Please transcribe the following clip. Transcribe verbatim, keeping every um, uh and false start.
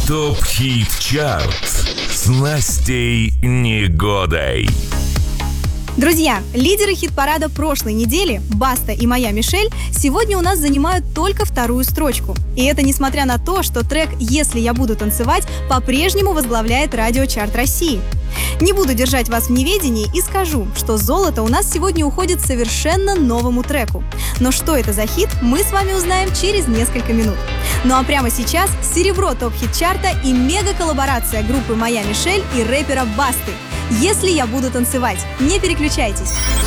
ТОП-хит чарт с Настей Негодой. Друзья, лидеры хит-парада прошлой недели, Баста и Моя Мишель, сегодня у нас занимают только вторую строчку. И это несмотря на то, что трек «Если я буду танцевать» по-прежнему возглавляет радиочарт России. Не буду держать вас в неведении и скажу, что золото у нас сегодня уходит совершенно новому треку. Но что это за хит, мы с вами узнаем через несколько минут. Ну а прямо сейчас серебро топ-хит-чарта и мега-коллаборация группы «Моя Мишель» и рэпера Басты. «Если я буду танцевать». Не переключайтесь.